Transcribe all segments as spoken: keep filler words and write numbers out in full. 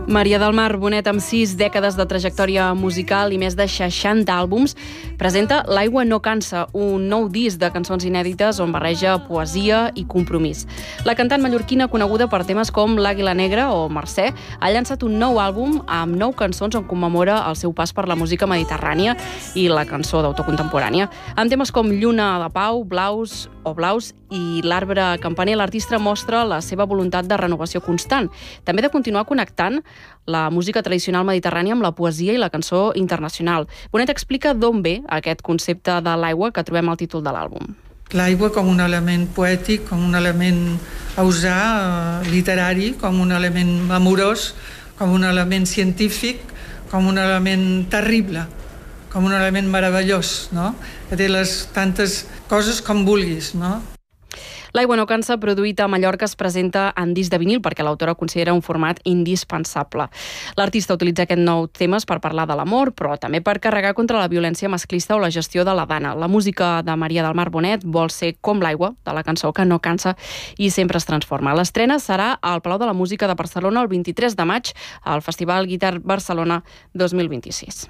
Maria del Mar Bonet, amb sis dècades de trajectòria musical i més de seixanta àlbums, presenta L'aigua no cansa, un nou disc de cançons inèdites on barreja poesia i compromís. La cantant mallorquina, coneguda per temes com L'Àguila Negra o Mercè, ha llançat un nou àlbum amb nou cançons on commemora el seu pas per la música mediterrània i la cançó d'autor contemporània. Amb temes com Lluna de Pau, Blaus o Blaus i L'arbre campaner, l'artista mostra la seva voluntat de renovació constant, també de continuar connectant la música tradicional mediterrània amb la poesia i la cançó internacional. Bonet explica d'on ve aquest concepte de l'aigua que trobem al títol de l'àlbum. L'aigua com un element poètic, com un element a usar, eh, literari, com un element amorós, com un element científic, com un element terrible, com un element meravellós, no? Que té les tantes coses com vulguis, no? L'aigua no cansa, produït a Mallorca, es presenta en disc de vinil perquè l'autora considera un format indispensable. L'artista utilitza aquest nou temes per parlar de l'amor, però també per carregar contra la violència masclista o la gestió de la dana. La música de Maria del Mar Bonet vol ser com l'aigua, de la cançó que no cansa i sempre es transforma. L'estrena serà al Palau de la Música de Barcelona el vint-i-tres de maig al Festival Guitar Barcelona dos mil vint-i-sis.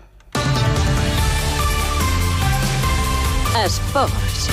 Esports.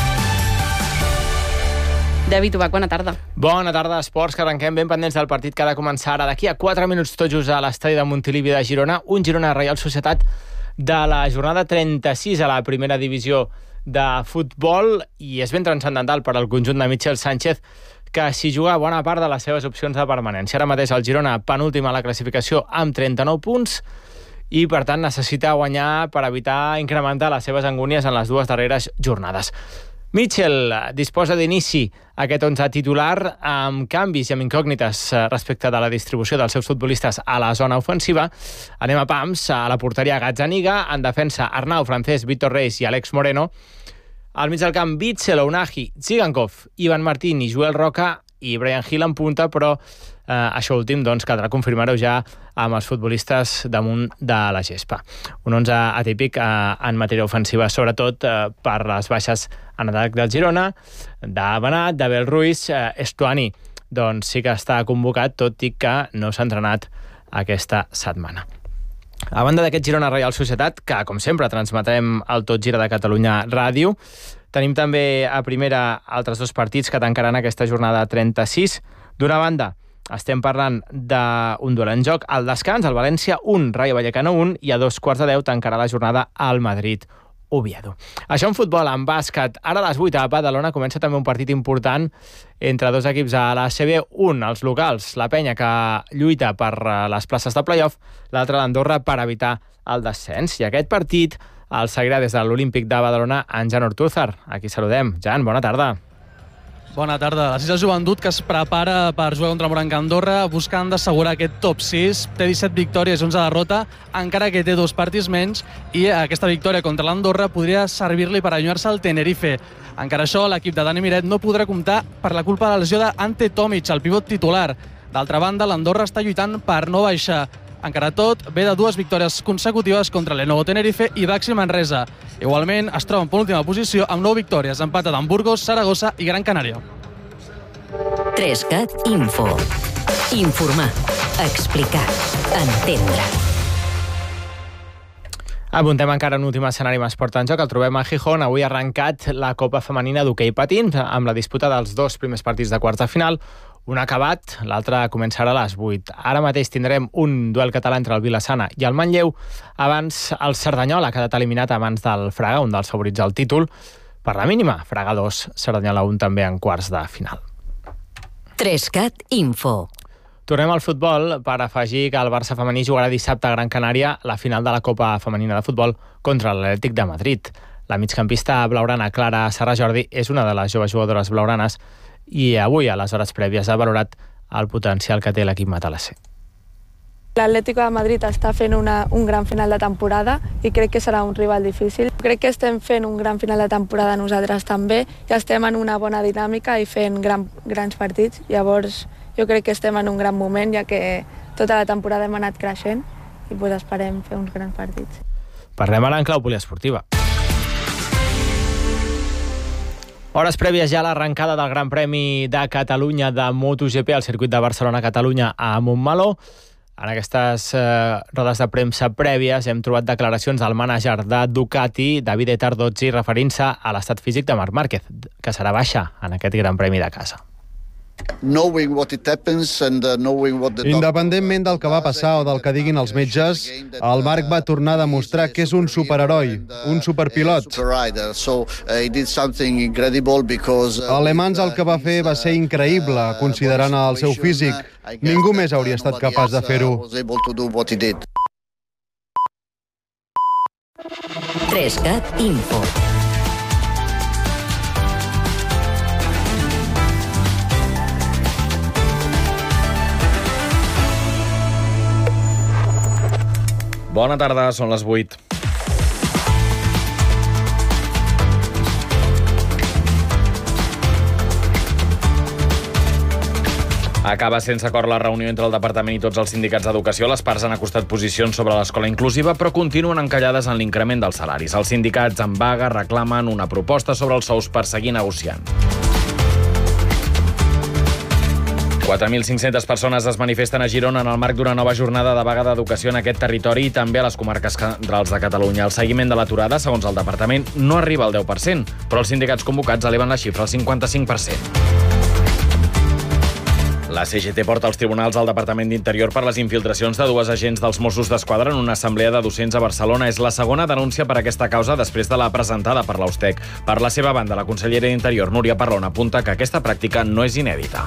David Ubach, bona tarda. Bona tarda, esports, que arrenquem ben pendents del partit que ha de començar ara d'aquí a quatre minuts tot just a l'estadi de Montilivi de Girona, un Girona Reial Societat de la jornada trenta-sis a la primera divisió de futbol, i és ben transcendental per al conjunt de Michel Sánchez, que s'hi juga bona part de les seves opcions de permanència. Ara mateix el Girona penúltim a la classificació amb trenta-nou punts i per tant necessita guanyar per evitar incrementar les seves angúnies en les dues darreres jornades. Michel disposa d'inici aquest onze titular amb canvis i amb incògnites respecte de la distribució dels seus futbolistes a la zona ofensiva. Anem a pams, a la porteria Gazzaniga, en defensa Arnau, Francesc, Víctor Reis i Àlex Moreno. Al mig del camp Witsel, Ounahi, Zigankov, Ivan Martín i Joel Roca i Brian Hill en punta, però eh, això últim doncs, caldrà confirmar-ho ja amb els futbolistes damunt de la gespa. Un onze atípic eh, en matèria ofensiva, sobretot eh, per les baixes en atac del Girona, de Benat, d'Abel Ruiz, eh, Estuani, doncs sí que està convocat, tot i que no s'ha entrenat aquesta setmana. A banda d'aquest Girona Reial Societat, que com sempre transmetrem al Tot Gira de Catalunya Ràdio, tenim també a primera altres dos partits que tancaran aquesta jornada trenta-sis. D'una banda, estem parlant d'un duel en joc al descans, el València un, Rayo Vallecano un, i a dos quarts de deu tancarà la jornada al Madrid Oviedo. Això en futbol, en bàsquet. Ara a les vuit a Badalona comença també un partit important entre dos equips a la C B, un, els locals, la Penya, que lluita per les places de playoff, l'altre l'Andorra per evitar el descens. I aquest partit el seguirà des de l'Olímpic de Badalona en Jan Ortúzar. Aquí saludem. Jan, bona tarda. Bona tarda. La sisena joventut que es prepara per jugar contra el Moranca Andorra buscant d'assegurar aquest top sis. Té disset victòries i onze derrota, encara que té dos partits menys, i aquesta victòria contra l'Andorra podria servir-li per allunyar-se al Tenerife. Encara això, l'equip de Dani Miret no podrà comptar per la culpa de la lesió d'Ante Tomic, el pivot titular. D'altra banda, l'Andorra està lluitant per no baixar. Encara tot, ve de dues victòries consecutives contra Lenovo Tenerife i Baxi Manresa. Igualment, es troba en penúltima posició amb nou victòries, empatat amb Burgos, Saragossa i Gran Canària. tres cat Info. Informar, explicar, entendre. Apuntem encara un últim escenari amb esport en joc. El trobem a Gijón. Avui ha arrencat la Copa Femenina d'hoquei patins amb la disputa dels dos primers partits de quarts de final. Un acabat, l'altre començarà a les vuit. Ara mateix tindrem un duel català entre el Vilassana i el Manlleu. Abans, el Cerdanyola, que ha estat eliminat abans del Fraga, un dels favorits al títol, per la mínima. Fraga dos, Cerdanyola un també en quarts de final. tres cat Info. Tornem al futbol per afegir que el Barça femení jugarà dissabte a Gran Canària la final de la Copa Femenina de Futbol contra l'Atlètic de Madrid. La migcampista blaugrana Clara Serra Jordi és una de les joves jugadores blaugranes i avui, a les hores prèvies, ha valorat el potencial que té l'equip matalasser. L'Atlético de Madrid està fent una, un gran final de temporada i crec que serà un rival difícil. Crec que estem fent un gran final de temporada nosaltres també i estem en una bona dinàmica i fent gran, grans partits. Llavors jo crec que estem en un gran moment, ja que tota la temporada hem anat creixent i pues, esperem fer uns grans partits. Parlem ara en clau poliesportiva. Hores prèvies ja a l'arrencada del Gran Premi de Catalunya de MotoGP al circuit de Barcelona-Catalunya a Montmeló. en aquestes eh, rodes de premsa prèvies hem trobat declaracions del mànager de Ducati, Davide Tardozzi, referint-se a l'estat físic de Marc Márquez, que serà baixa en aquest Gran Premi de casa. Independentment del que va passar o del que diguin els metges, el Marc va tornar a demostrar que és un superheroi, un superpilot. A Le Mans el que va fer va ser increïble, considerant el seu físic. Ningú més hauria estat capaç de fer-ho. Trescat Info. Bona tarda, són les vuit. Acaba sense acord la reunió entre el Departament i tots els sindicats d'educació. Les parts han acostat posicions sobre l'escola inclusiva, però continuen encallades en l'increment dels salaris. Els sindicats en vaga reclamen una proposta sobre els sous per seguir negociant. quatre mil cinc-centes persones es manifesten a Girona en el marc d'una nova jornada de vaga d'educació en aquest territori i també a les comarques centrals de Catalunya. El seguiment de l'aturada, segons el departament, no arriba al deu per cent, però els sindicats convocats eleven la xifra al cinquanta-cinc per cent. La C G T porta als tribunals al Departament d'Interior per les infiltracions de dues agents dels Mossos d'Esquadra en una assemblea de docents a Barcelona. És la segona denúncia per aquesta causa després de la presentada per l'Austec. Per la seva banda, la consellera d'Interior, Núria Parlon, apunta que aquesta pràctica no és inèdita.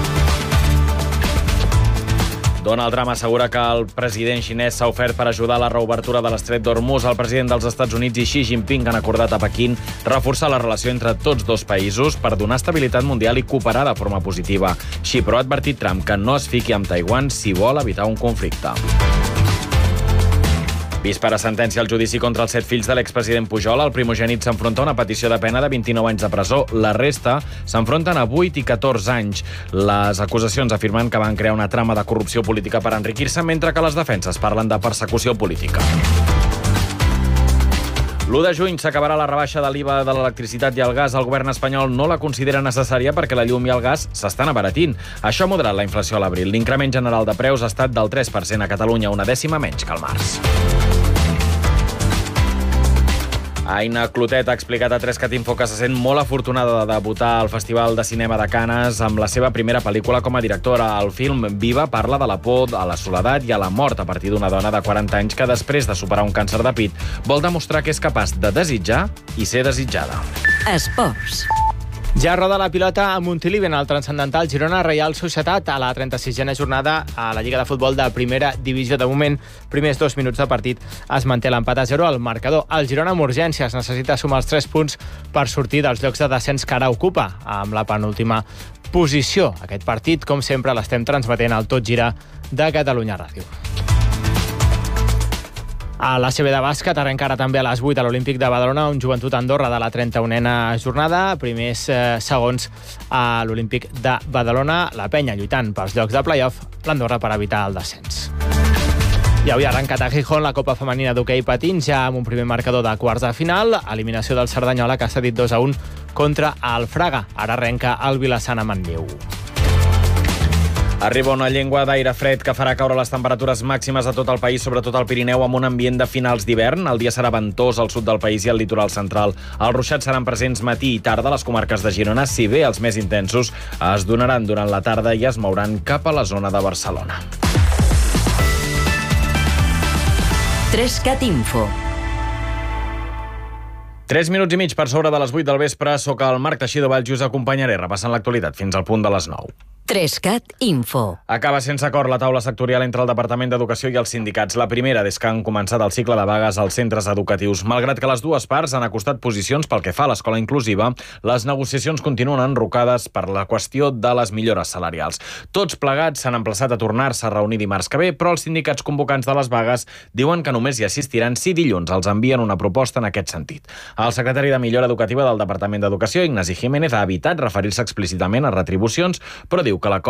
Donald Trump assegura que el president xinès s'ha ofert per ajudar a la reobertura de l'estret d'Hormuz. El president dels Estats Units i Xi Jinping han acordat a Pequín reforçar la relació entre tots dos països per donar estabilitat mundial i cooperar de forma positiva. Xi, però, ha advertit Trump que no es fiqui amb Taiwan si vol evitar un conflicte. Víspera sentència al judici contra els set fills de l'expresident Pujol. El primogènit s'enfronta a una petició de pena de vint-i-nou anys de presó. La resta s'enfronten a vuit i catorze anys. Les acusacions afirmen que van crear una trama de corrupció política per enriquir-se, mentre que les defenses parlen de persecució política. l'u de juny s'acabarà la rebaixa de l'I V A de l'electricitat i el gas. El govern espanyol no la considera necessària perquè la llum i el gas s'estan abaratint. Això ha moderat la inflació a l'abril. L'increment general de preus ha estat del tres per cent a Catalunya, una dècima menys que al març. Aina Clotet ha explicat a Trescat Info que se sent molt afortunada de debutar al Festival de Cinema de Canes amb la seva primera pel·lícula com a directora. El film Viva parla de la por, a la soledat i a la mort a partir d'una dona de quaranta anys que després de superar un càncer de pit vol demostrar que és capaç de desitjar i ser desitjada. Esports. Ja roda la pilota a Montilivi en el transcendental Girona Reial Societat a la trenta-sisena jornada a la Lliga de Futbol de Primera Divisió. De moment, primers dos minuts de partit es manté l'empat a zero al marcador. El Girona amb urgències necessita sumar els tres punts per sortir dels llocs de descens que ara ocupa amb la penúltima posició. Aquest partit, com sempre, l'estem transmetent al Tot Gira de Catalunya Ràdio. A l'A C B de bàsquet arrenca ara també a les vuit a l'Olímpic de Badalona, un Joventut Andorra de la trenta-unena jornada. Primers eh, segons a l'Olímpic de Badalona, la penya lluitant pels llocs de play-off, l'Andorra per evitar el descens. I avui ha arrencat a Gijón la Copa Femenina d'Hoquei Patins, ja amb un primer marcador de quarts de final, eliminació del Cerdanyola, que ha cedit dos a un contra el Fraga. Ara arrenca el Vilassana Manlleu. Arriba una llengua d'aire fred que farà caure les temperatures màximes a tot el país, sobretot al Pirineu, amb un ambient de finals d'hivern. El dia serà ventós al sud del país i al litoral central. Els ruixats seran presents matí i tarda a les comarques de Girona, si bé els més intensos es donaran durant la tarda i es mouran cap a la zona de Barcelona. Trescat Info. Tres minuts i mig per sobre de les vuit del vespre. Soc el Marc Teixidó Valls i us acompanyaré repassant l'actualitat fins al punt de les nou. Trescat Info. Acaba sense acord la taula sectorial entre el Departament d'Educació i els sindicats. La primera des que han començat el cicle de vagues als centres educatius. Malgrat que les dues parts han acostat posicions pel que fa a l'escola inclusiva, les negociacions continuen enrocades per la qüestió de les millores salarials. Tots plegats s'han emplaçat a tornar-se a reunir dimarts que ve, però els sindicats convocants de les vagues diuen que només hi assistiran si dilluns els envien una proposta en aquest sentit. El secretari de Millora Educativa del Departament d'Educació, Ignasi Jiménez, ha evitat referir-se explícitament a retribucions, però diu que l'acord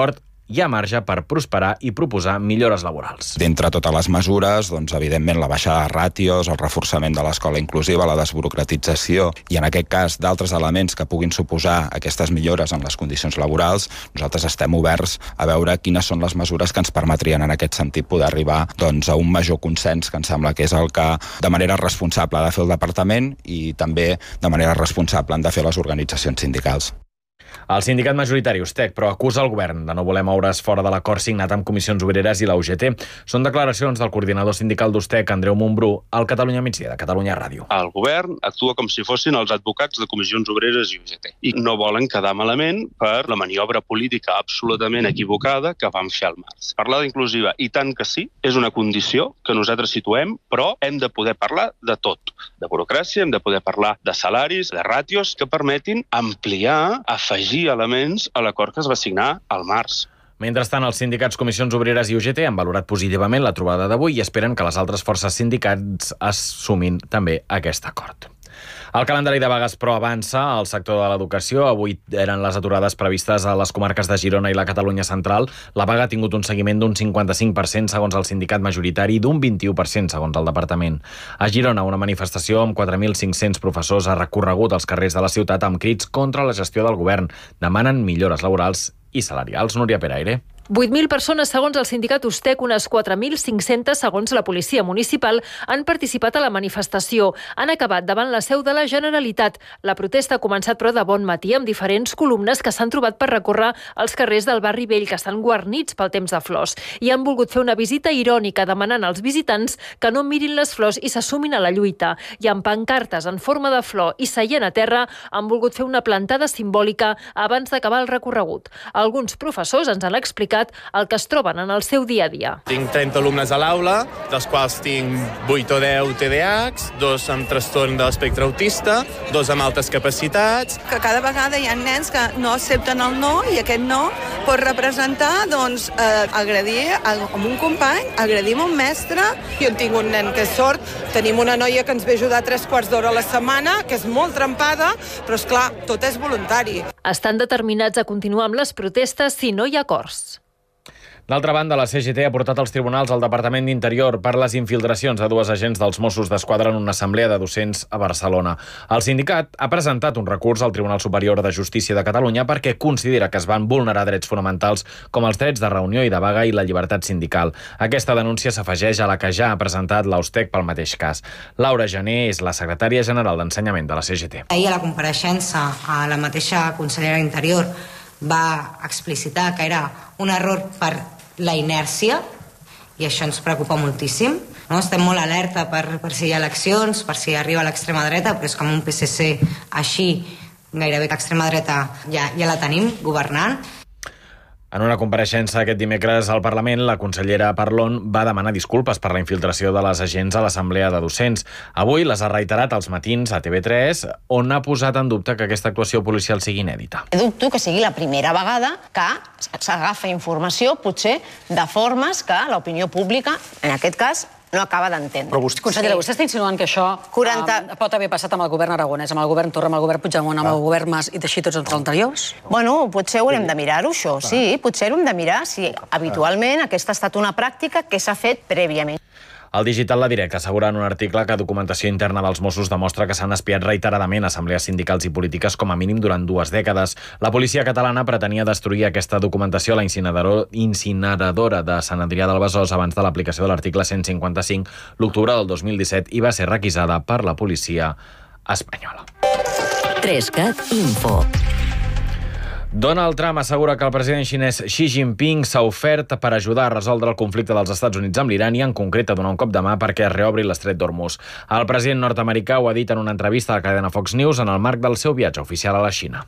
hi ha marge per prosperar i proposar millores laborals. D'entre totes les mesures, doncs, evidentment, la baixada de ràtios, el reforçament de l'escola inclusiva, la desburocratització i, en aquest cas, d'altres elements que puguin suposar aquestes millores en les condicions laborals, nosaltres estem oberts a veure quines són les mesures que ens permetrien, en aquest sentit, poder arribar doncs, a un major consens, que em sembla que és el que, de manera responsable, ha de fer el departament i també, de manera responsable, han de fer les organitzacions sindicals. El sindicat majoritari Ustec, però acusa el govern de no voler moure's fora de l'acord signat amb Comissions Obreres i la U G T. Són declaracions del coordinador sindical d'Ustec, Andreu Montbrú, al Catalunya Migdia de Catalunya Ràdio. El govern actua com si fossin els advocats de Comissions Obreres i U G T i no volen quedar malament per la maniobra política absolutament equivocada que van fer al març. Parlar d'inclusiva, i tant que sí, és una condició que nosaltres situem, però hem de poder parlar de tot. De burocràcia, hem de poder parlar de salaris, de ràtios que permetin ampliar, afegir elements a l'acord que es va signar al març. Mentrestant, els sindicats Comissions Obreres i U G T han valorat positivament la trobada d'avui i esperen que les altres forces sindicats assumin també aquest acord. El calendari de vagues, però, avança al sector de l'educació. Avui eren les aturades previstes a les comarques de Girona i la Catalunya central. La vaga ha tingut un seguiment d'un cinquanta-cinc per cent segons el sindicat majoritari i d'un vint-i-u per cent segons el departament. A Girona, una manifestació amb quatre mil cinc-cents professors ha recorregut els carrers de la ciutat amb crits contra la gestió del govern. Demanen millores laborals i salarials. Núria Peraire. vuit mil persones, segons el sindicat Ustec, unes quatre mil cinc-centes, segons la policia municipal, han participat a la manifestació. Han acabat davant la seu de la Generalitat. La protesta ha començat, però, de bon matí, amb diferents columnes que s'han trobat per recórrer els carrers del barri vell, que estan guarnits pel temps de flors. I han volgut fer una visita irònica, demanant als visitants que no mirin les flors i s'assumin a la lluita. I amb pancartes en forma de flor i seient a terra, han volgut fer una plantada simbòlica abans d'acabar el recorregut. Alguns professors ens han explicat el que es troben en el seu dia a dia. Tinc trenta alumnes a l'aula, dels quals tinc vuit o deu T D A Hs, dos amb trastorn de l'espectre autista, dos amb altes capacitats. Que cada vegada hi ha nens que no accepten el no i aquest no pot representar doncs, eh, agredir a un company, agredir a un mestre. Jo tinc un nen que és sord, tenim una noia que ens ve a ajudar tres quarts d'hora a la setmana, que és molt trempada, però és clar, tot és voluntari. Estan determinats a continuar amb les protestes si no hi ha acords. D'altra banda, la C G T ha portat als tribunals al Departament d'Interior per les infiltracions de dues agents dels Mossos d'Esquadra en una assemblea de docents a Barcelona. El sindicat ha presentat un recurs al Tribunal Superior de Justícia de Catalunya perquè considera que es van vulnerar drets fonamentals com els drets de reunió i de vaga i la llibertat sindical. Aquesta denúncia s'afegeix a la que ja ha presentat l'Ustec pel mateix cas. Laura Jané és la secretària general d'Ensenyament de la C G T. Ahir a la compareixença a la mateixa consellera d'Interior va explicitar que era un error per la inèrcia, i això ens preocupa moltíssim. No? Estem molt alerta per, per si hi ha eleccions, per si arriba l'extrema dreta, però és que amb un P S C així, gairebé que l'extrema dreta ja, ja la tenim governant. En una compareixença aquest dimecres al Parlament, la consellera Parlon va demanar disculpes per la infiltració de les agents a l'assemblea de docents. Avui les ha reiterat als matins a T V tres, on ha posat en dubte que aquesta actuació policial sigui inèdita. Dubto que sigui la primera vegada que s'agafa informació, potser de formes que l'opinió pública, en aquest cas, no acaba d'entendre. Però vostè, consellera, vostè està insinuant que això quaranta... um, pot haver passat amb el govern aragonès, amb el govern Torra, amb el govern Puigdemont, amb el govern Mas i així tots els anteriors? Bueno, potser haurem de mirar-ho, això, sí. Potser haurem de mirar si habitualment aquesta ha estat una pràctica que s'ha fet prèviament. El Digital La Directa assegura en un article que documentació interna dels Mossos demostra que s'han espiat reiteradament assemblees sindicals i polítiques com a mínim durant dues dècades. La policia catalana pretenia destruir aquesta documentació a la incineradora de Sant Adrià del Besòs abans de l'aplicació de l'article cent cinquanta-cinc l'octubre del dos mil disset i va ser requisada per la policia espanyola. Trescat Info. Donald Trump assegura que el president xinès Xi Jinping s'ha ofert per ajudar a resoldre el conflicte dels Estats Units amb l'Iran i en concret a donar un cop de mà perquè es reobri l'estret d'Hormuz. El president nord-americà ho ha dit en una entrevista a la cadena Fox News en el marc del seu viatge oficial a la Xina.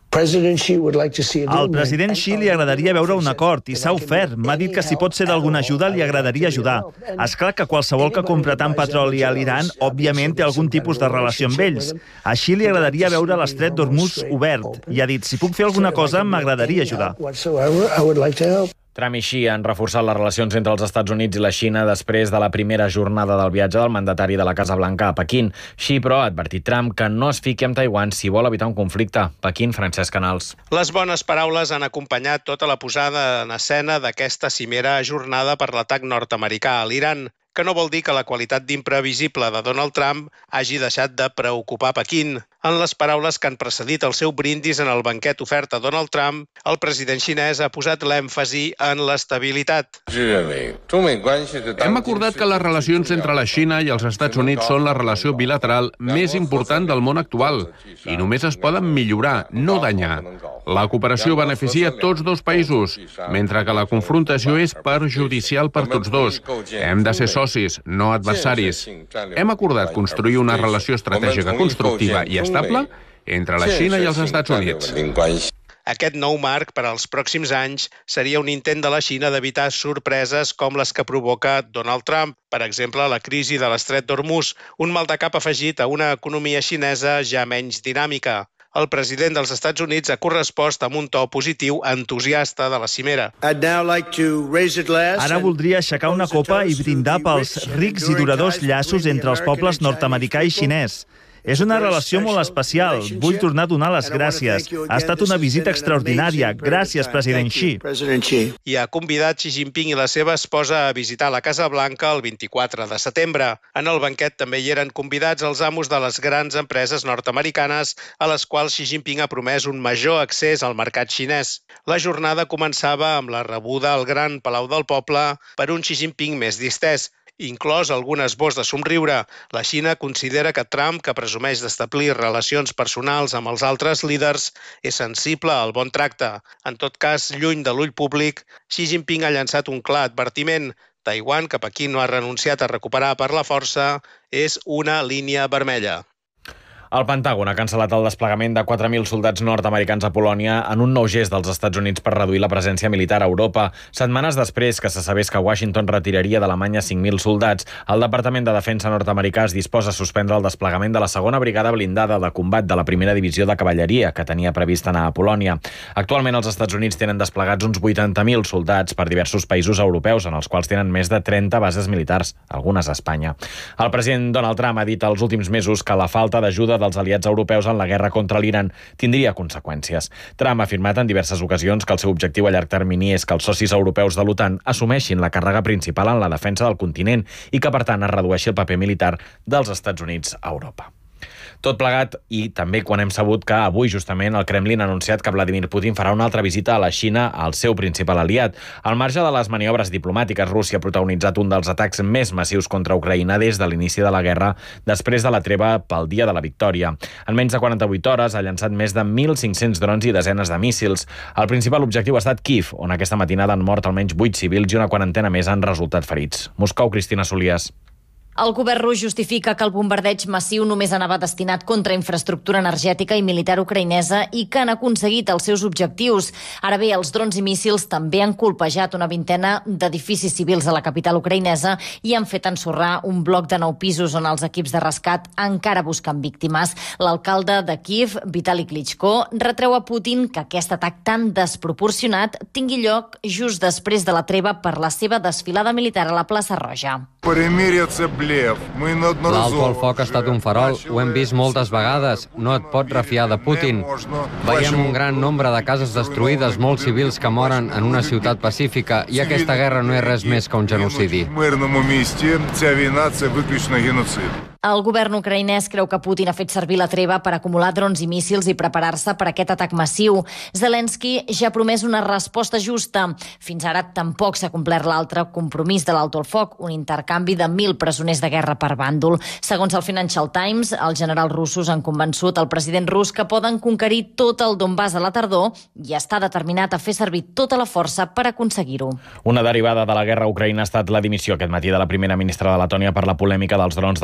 Al president Xi li agradaria veure un acord i s'ha ofert. M'ha dit que si pot ser d'alguna ajuda li agradaria ajudar. És clar que qualsevol que compra tant petroli a l'Iran òbviament té algun tipus de relació amb ells. A Xi li agradaria veure l'estret d'Hormuz obert i ha dit si puc fer alguna cosa m'agradaria ajudar. Trump i Xi han reforçat les relacions entre els Estats Units i la Xina després de la primera jornada del viatge del mandatari de la Casa Blanca a Pequín. Xi, però, ha advertit Trump que no es fiqui amb Taiwan si vol evitar un conflicte. Pequín, Francesc Canals. Les bones paraules han acompanyat tota la posada en escena d'aquesta cimera ajornada per l'atac nord-americà a l'Iran, que no vol dir que la qualitat d'imprevisible de Donald Trump hagi deixat de preocupar Pequín. En les paraules que han precedit el seu brindis en el banquet ofert a Donald Trump, el president xinès ha posat l'èmfasi en l'estabilitat. Hem acordat que les relacions entre la Xina i els Estats Units són la relació bilateral més important del món actual i només es poden millorar, no danyar. La cooperació beneficia tots dos països, mentre que la confrontació és perjudicial per tots dos. Hem de ser socis, no adversaris. Hem acordat construir una relació estratègica constructiva i estable entre la Xina i els Estats Units. Aquest nou marc per als pròxims anys seria un intent de la Xina d'evitar sorpreses com les que provoca Donald Trump. Per exemple, la crisi de l'estret d'Hormuz, un maldecap afegit a una economia xinesa ja menys dinàmica. El president dels Estats Units ha correspost amb un to positiu entusiasta de la cimera. Ara voldria aixecar una copa i brindar pels rics i duradors llaços entre els pobles nord-americà i xinès. És una relació molt especial. Vull tornar a donar les gràcies. Ha estat una visita extraordinària. Gràcies, president Xi. I ha convidat Xi Jinping i la seva esposa a visitar la Casa Blanca el vint-i-quatre de setembre. En el banquet també hi eren convidats els amos de les grans empreses nord-americanes a les quals Xi Jinping ha promès un major accés al mercat xinès. La jornada començava amb la rebuda al Gran Palau del Poble per un Xi Jinping més distès, inclòs algun esbós de somriure. La Xina considera que Trump, que presumeix d'establir relacions personals amb els altres líders, és sensible al bon tracte. En tot cas, lluny de l'ull públic, Xi Jinping ha llançat un clar advertiment. Taiwan, que Pequín no ha renunciat a recuperar per la força, és una línia vermella. El Pentàgon ha cancel·lat el desplegament de quatre mil soldats nord-americans a Polònia en un nou gest dels Estats Units per reduir la presència militar a Europa. Setmanes després que se sabés que Washington retiraria d'Alemanya cinc mil soldats, el Departament de Defensa nord-americà es disposa a suspendre el desplegament de la segona brigada blindada de combat de la primera divisió de cavalleria que tenia previst anar a Polònia. Actualment els Estats Units tenen desplegats uns vuitanta mil soldats per diversos països europeus, en els quals tenen més de trenta bases militars, algunes a Espanya. El president Donald Trump ha dit als últims mesos que la falta d'ajuda dels aliats europeus en la guerra contra l'Iran tindria conseqüències. Trump ha afirmat en diverses ocasions que el seu objectiu a llarg termini és que els socis europeus de l'OTAN assumeixin la càrrega principal en la defensa del continent i que, per tant, es redueixi el paper militar dels Estats Units a Europa. Tot plegat, i també quan hem sabut que avui justament el Kremlin ha anunciat que Vladimir Putin farà una altra visita a la Xina, al seu principal aliat. Al marge de les maniobres diplomàtiques, Rússia ha protagonitzat un dels atacs més massius contra Ucraïna des de l'inici de la guerra, després de la treva pel dia de la victòria. En menys de quaranta-vuit hores ha llançat més de mil cinc-cents drons i desenes de míssils. El principal objectiu ha estat Kíev, on aquesta matinada han mort almenys vuit civils i una quarantena més han resultat ferits. Moscou, Cristina Solies. El govern rus justifica que el bombardeig massiu només anava destinat contra infraestructura energètica i militar ucraïnesa i que han aconseguit els seus objectius. Ara bé, els drons i míssils també han colpejat una vintena d'edificis civils a la capital ucraïnesa i han fet ensorrar un bloc de nou pisos on els equips de rescat encara busquen víctimes. L'alcalde de Kíev, Vitali Klitschko, retreu a Putin que aquest atac tan desproporcionat tingui lloc just després de la treva per la seva desfilada militar a la plaça Roja. L'alto al foc ha estat un farol, ho hem vist moltes vegades, no et pots refiar de Putin. Veiem un gran nombre de cases destruïdes, molts civils que moren en una ciutat pacífica i aquesta guerra no és res més que un genocidi. El govern ucraïnès creu que Putin ha fet servir la treva per acumular drons i míssils i preparar-se per aquest atac massiu. Zelensky ja ha promès una resposta justa. Fins ara tampoc s'ha complert l'altre compromís de l'alto al foc, un intercanvi de mil presoners de guerra per bàndol. Segons el Financial Times, els generals russos han convençut el president rus que poden conquerir tot el Donbass a la tardor i està determinat a fer servir tota la força per aconseguir-ho. Una derivada de la guerra a Ucraïna ha estat la dimissió aquest matí de la primera ministra de Letònia per la polèmica dels drons del cap de setmana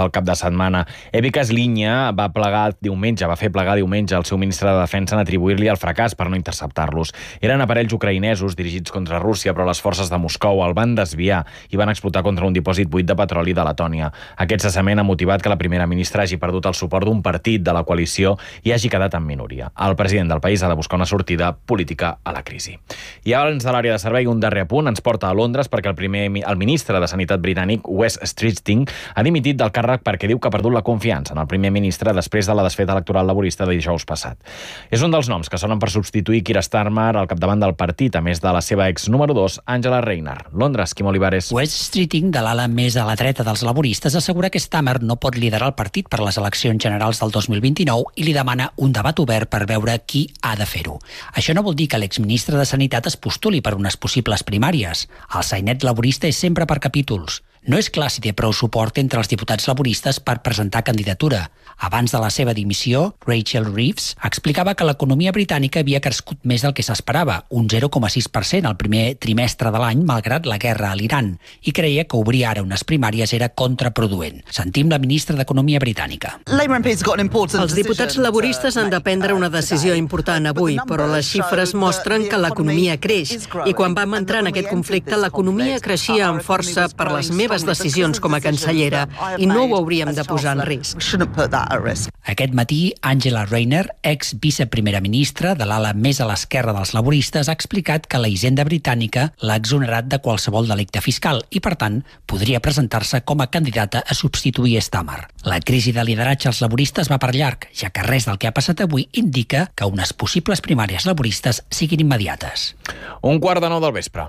setmana. Evica Slinya va plegar diumenge, va fer plegar diumenge el seu ministre de Defensa en atribuir-li el fracàs per no interceptar-los. Eren aparells ucraïnesos dirigits contra Rússia, però les forces de Moscou el van desviar i van explotar contra un dipòsit buit de petroli de Letònia. Aquest cessament ha motivat que la primera ministra hagi perdut el suport d'un partit de la coalició i hagi quedat en minoria. El president del país ha de buscar una sortida política a la crisi. I abans de l'àrea de servei, un darrer apunt ens porta a Londres perquè el primer el ministre de Sanitat britànic, Wes Streeting, ha dimitit del càrrec perquè diu que ha perdut la confiança en el primer ministre després de la desfeta electoral laborista de dijous passat. És un dels noms que sonen per substituir Keir Starmer al capdavant del partit, a més de la seva ex número dos, Angela Rayner. Londres, Quim Olivares. Wes Streeting, de l'ala més a la dreta dels laboristes, assegura que Starmer no pot liderar el partit per les eleccions generals del dos mil vint-i-nou i li demana un debat obert per veure qui ha de fer-ho. Això no vol dir que l'exministre de Sanitat es postuli per unes possibles primàries. El sainet laborista és sempre per capítols. No és clar si té prou suport entre els diputats laboristes per presentar candidatura. Abans de la seva dimissió, Rachel Reeves explicava que l'economia britànica havia crescut més del que s'esperava, un zero coma sis per cent al primer trimestre de l'any, malgrat la guerra a l'Iran, i creia que obrir ara unes primàries era contraproduent. Sentim la ministra d'Economia britànica. Els diputats laboristes han de prendre una decisió important avui, però les xifres mostren que l'economia creix. I quan vam entrar en aquest conflicte, l'economia creixia amb força per les meves decisions com a cancellera i no ho hauríem de posar en risc. Aquest matí, Angela Rayner, ex viceprimera ministra de l'ala més a l'esquerra dels laboristes, ha explicat que la Hisenda britànica l'ha exonerat de qualsevol delicte fiscal i, per tant, podria presentar-se com a candidata a substituir Starmer. La crisi de lideratge als laboristes va per llarg, ja que res del que ha passat avui indica que unes possibles primàries laboristes siguin immediates. Un quart de nou del vespre.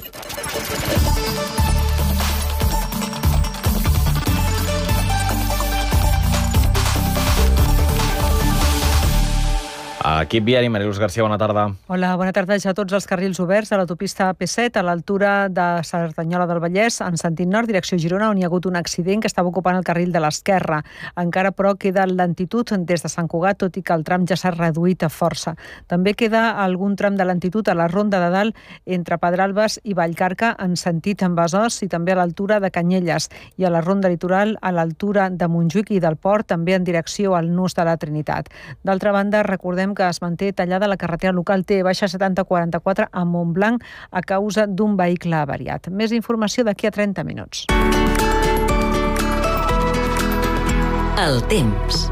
Equip viari, Mariluz García, bona tarda. Hola, bona tarda. Ja tots els carrils oberts a l'autopista A P set a l'altura de Cerdanyola del Vallès, en sentit nord, direcció Girona, on hi ha hagut un accident que estava ocupant el carril de l'esquerra. Encara, però, queda lentitud des de Sant Cugat, tot i que el tram ja s'ha reduït a força. També queda algun tram de lentitud a la Ronda de Dalt entre Pedralbes i Vallcarca, en sentit en Besòs, i també a l'altura de Canyelles, i a la Ronda Litoral a l'altura de Montjuïc i del Port, també en direcció al Nus de la Trinitat. D'altra banda, recordem que es manté tallada la carretera local T setanta quaranta-quatre a Montblanc a causa d'un vehicle avariat. Més informació d'aquí a trenta minuts. El temps.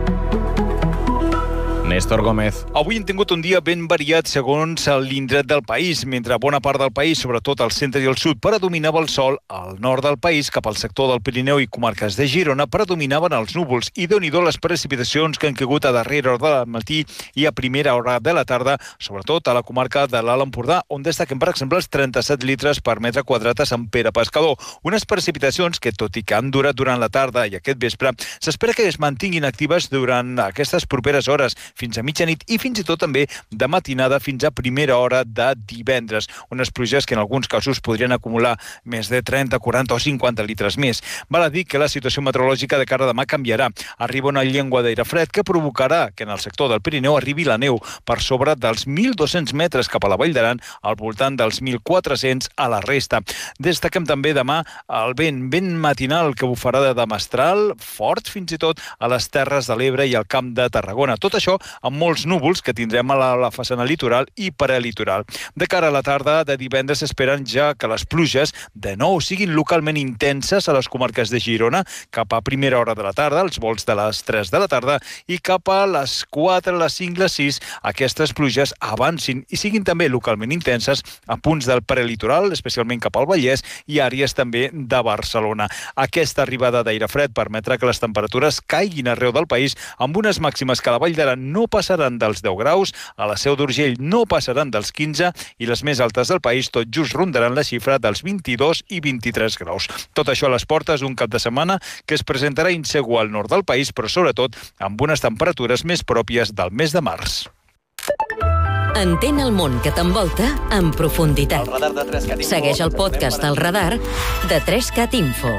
Néstor Gómez. Avui hem tingut un dia ben variat segons l'indret del país. Mentre bona part del país, sobretot al centre i al sud, predominava el sol, al nord del país, cap al sector del Pirineu i comarques de Girona, predominaven els núvols. I déu-n'hi-do les precipitacions que han caigut a darrera hora del matí i a primera hora de la tarda, sobretot a la comarca de l'Alt Empordà, on destaquen, per exemple, els trenta-set litres per metre quadrat a Sant Pere Pescador. Unes precipitacions que, tot i que han durat durant la tarda i aquest vespre, s'espera que es mantinguin actives durant aquestes properes hores, fins a mitjanit i fins i tot també de matinada fins a primera hora de divendres. Unes pluges que en alguns casos podrien acumular més de trenta, quaranta o cinquanta litres més. Val a dir que la situació meteorològica de cara a demà canviarà. Arriba una llengua d'aire fred que provocarà que en el sector del Pirineu arribi la neu per sobre dels mil dos-cents metres cap a la Vall d'Aran, al voltant dels mil quatre-cents a la resta. Destaquem també demà el vent, vent matinal que bufarà de mestral, fort fins i tot a les Terres de l'Ebre i al Camp de Tarragona. Tot això amb molts núvols que tindrem a la, la façana litoral i prelitoral. De cara a la tarda de divendres s'esperen ja que les pluges de nou siguin localment intenses a les comarques de Girona, cap a primera hora de la tarda, els vols de les tres de la tarda, i cap a les quatre, les cinc, les sis, aquestes pluges avancin i siguin també localment intenses a punts del prelitoral, especialment cap al Vallès i àrees també de Barcelona. Aquesta arribada d'aire fred permetrà que les temperatures caiguin arreu del país amb unes màximes que a la Vall d'Aran no passaran dels deu graus, a la Seu d'Urgell no passaran dels quinze i les més altes del país tot just rondaran la xifra dels vint-i-dos i vint-i-tres graus. Tot això a les portes d'un cap de setmana que es presentarà insegur al nord del país, però sobretot amb unes temperatures més pròpies del mes de març. Entén el món que t'envolta en profunditat. Segueix el podcast El Radar de tres cat Info.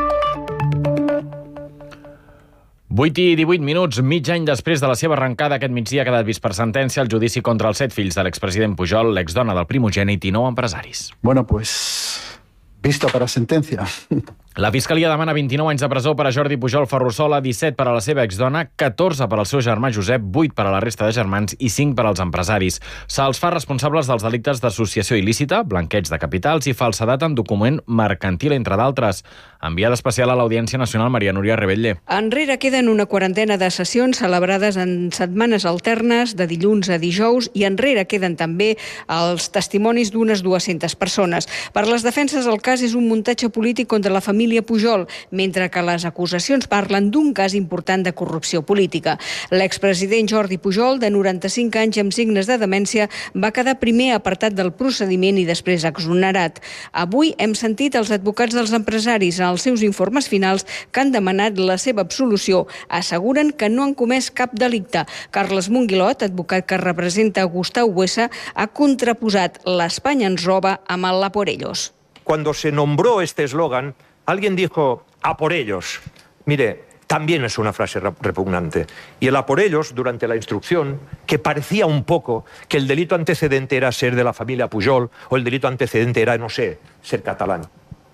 vuit i divuit minuts, mig any després de la seva arrencada, aquest migdia ha quedat vist per sentència el judici contra els set fills de l'expresident Pujol, l'exdona del primogènit i nou empresaris. Bueno, pues, visto para sentencia. La Fiscalia demana vint-i-nou anys de presó per a Jordi Pujol Ferrusola, disset per a la seva exdona, catorze per al seu germà Josep, vuit per a la resta de germans i cinc per als empresaris. Se'ls fa responsables dels delictes d'associació il·lícita, blanqueig de capitals i falsedat en document mercantil, entre d'altres. Enviada especial a l'Audiència Nacional, Maria Núria Rebetlle. Enrere queden una quarantena de sessions celebrades en setmanes alternes, de dilluns a dijous, i enrere queden també els testimonis d'unes dues-centes persones. Per les defenses, el cas és un muntatge polític contra la família Pujol, mentre que les acusacions parlen d'un cas important de corrupció política. L'expresident Jordi Pujol, de noranta-cinc anys amb signes de demència, va quedar primer apartat del procediment i després exonerat. Avui hem sentit els advocats dels empresaris en els seus informes finals que han demanat la seva absolució. Asseguren que no han comès cap delicte. Carles Monguilot, advocat que representa Gustau Buesa, ha contraposat l'Espanya ens roba amb el a por ellos. Cuando se nombró este eslogan, alguien dijo a por ellos. Mire, también es una frase repugnante. Y el a por ellos, durante la instrucción, que parecía un poco que el delito antecedente era ser de la familia Pujol o el delito antecedente era, no sé, ser catalán.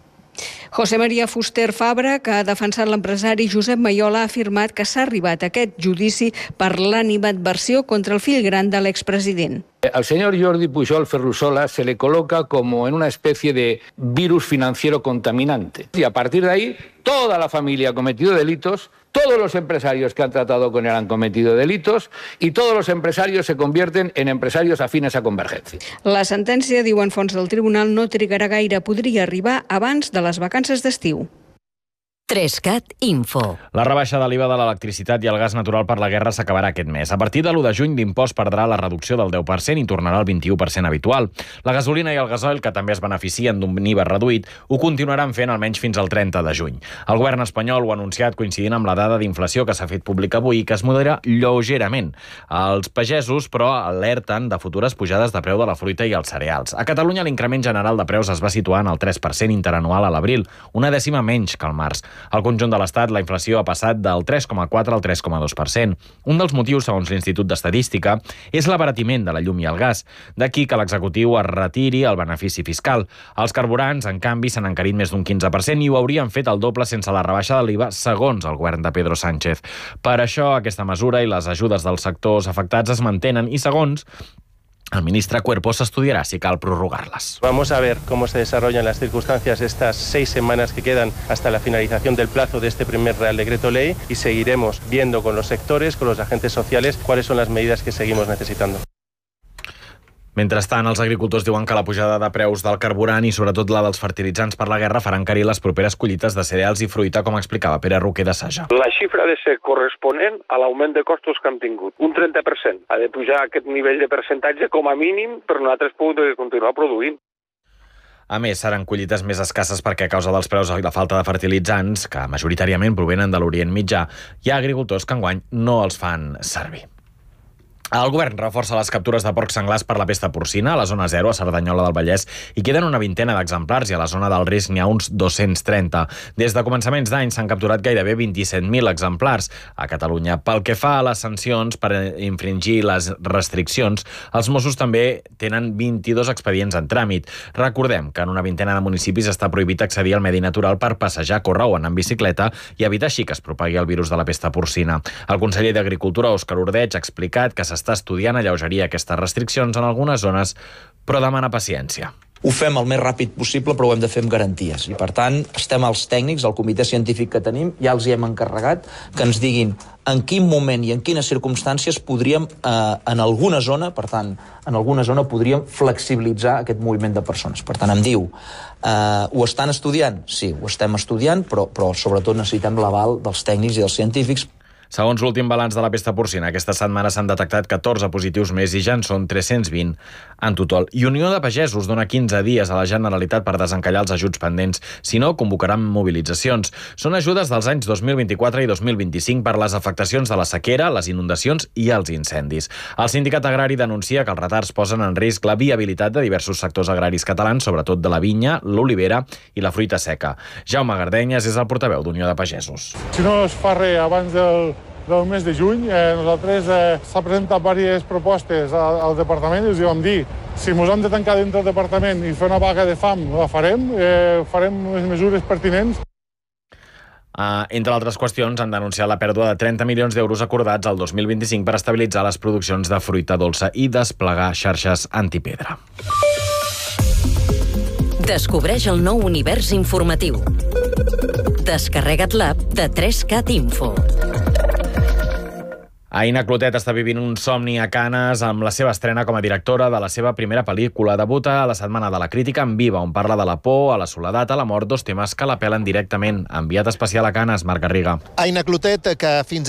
José María Fuster Fabra, que ha defensat l'empresari Josep Mayola, ha afirmat que s'ha arribat a aquest judici per l'animadversió contra el fill gran de l'expresident. Al señor Jordi Pujol Ferrusola se le coloca como en una especie de virus financiero contaminante. Y a partir de ahí, toda la familia ha cometido delitos, todos los empresarios que han tratado con él han cometido delitos y todos los empresarios se convierten en empresarios afines a Convergencia. La sentència, diuen fonts del tribunal, no trigarà gaire, podria arribar abans de les vacances d'estiu. Trescat Info. La rebaixa de l'I V A de l'electricitat i el gas natural per la guerra s'acabarà aquest mes. A partir de l'u de juny, l'impost perdrà la reducció del deu per cent i tornarà al vint-i-u per cent habitual. La gasolina i el gasoil, que també es beneficien d'un I V A reduït, ho continuaran fent almenys fins al trenta de juny. El govern espanyol ho ha anunciat coincidint amb la dada d'inflació que s'ha fet pública avui i que es modera lleugerament. Els pagesos, però, alerten de futures pujades de preu de la fruita i els cereals. A Catalunya, l'increment general de preus es va situar en el tres per cent interanual a l'abril, una dècima menys que al març. Al conjunt de l'Estat, la inflació ha passat del tres coma quatre al tres coma dos per cent. Un dels motius, segons l'Institut d'Estadística, és l'abaratiment de la llum i el gas. D'aquí que l'executiu es retiri el benefici fiscal. Els carburants, en canvi, s'han encarit més d'un quinze per cent i ho haurien fet el doble sense la rebaixa de l'I V A, segons el govern de Pedro Sánchez. Per això, aquesta mesura i les ajudes dels sectors afectats es mantenen i, segons el ministre Cuerpo, s'estudiarà si cal prorrogar-les. Vamos a ver cómo se desarrollan las circunstancias estas seis semanas que quedan hasta la finalización del plazo de este primer Real Decreto Ley y seguiremos viendo con los sectores, con los agentes sociales, cuáles son las medidas que seguimos necesitando. Mentrestant, els agricultors diuen que la pujada de preus del carburant i sobretot la dels fertilitzants per la guerra faran encarir les properes collites de cereals i fruita, com explicava Pere Roquer de Saja. La xifra ha de ser corresponent a l'augment de costos que hem tingut. Un trenta per cent. Ha de pujar aquest nivell de percentatge com a mínim, però nosaltres podem continuar produint. A més, seran collites més escasses perquè a causa dels preus i la falta de fertilitzants, que majoritàriament provenen de l'Orient Mitjà, hi ha agricultors que enguany no els fan servir. El govern reforça les captures de porcs senglars per la pesta porcina a la zona zero, a Cerdanyola del Vallès, i queden una vintena d'exemplars i a la zona del risc n'hi ha uns dos-cents trenta. Des de començaments d'any s'han capturat gairebé vint-i-set mil exemplars a Catalunya. Pel que fa a les sancions per infringir les restriccions, els Mossos també tenen vint-i-dos expedients en tràmit. Recordem que en una vintena de municipis està prohibit accedir al medi natural per passejar, córrer o anar en bicicleta i evitar així que es propagui el virus de la pesta porcina. El conseller d'Agricultura, Òscar Ordeig, ha explicat que s'està està estudiant alleugerir aquestes restriccions en algunes zones, però demana paciència. Ho fem el més ràpid possible, però ho hem de fer amb garanties. I, per tant, estem als tècnics, al comitè científic que tenim, ja els hi hem encarregat que ens diguin en quin moment i en quines circumstàncies podríem, eh, en alguna zona, per tant, en alguna zona podríem flexibilitzar aquest moviment de persones. Per tant, em diu, eh, ho estan estudiant? Sí, ho estem estudiant, però, però sobretot necessitem l'aval dels tècnics i dels científics. Segons l'últim balanç de la pesta porcina, aquesta setmana s'han detectat catorze positius més i ja en són tres-cents vint en total. I Unió de Pagesos dona quinze dies a la Generalitat per desencallar els ajuts pendents, si no, convocaran mobilitzacions. Són ajudes dels anys dos mil vint-i-quatre i dos mil vint-i-cinc per les afectacions de la sequera, les inundacions i els incendis. El sindicat agrari denuncia que els retards posen en risc la viabilitat de diversos sectors agraris catalans, sobretot de la vinya, l'olivera i la fruita seca. Jaume Gardenyes és el portaveu d'Unió de Pagesos. Si no es fa res abans del del mes de juny, eh, nosaltres eh, s'ha presentat diverses propostes al, al departament i els vam dir si ens hem de tancar dintre del departament i fer una vaga de fam, la farem, eh, farem les mesures pertinents. Uh, entre altres qüestions, han denunciat la pèrdua de trenta milions d'euros acordats al dos mil vint-i-cinc per estabilitzar les produccions de fruita dolça i desplegar xarxes antipedra. Descobreix el nou univers informatiu. Descarrega't l'app de tres cat Info. Aïna Clotet està vivint un somni a Canes amb la seva estrena com a directora de la seva primera pel·lícula. Debuta a la Setmana de la Crítica en Viva, on parla de la por, a la soledat, a la mort, dos temes que l'apel·len directament. Enviat especial a Canes, Marc Garriga. Aïna Clotet, que fins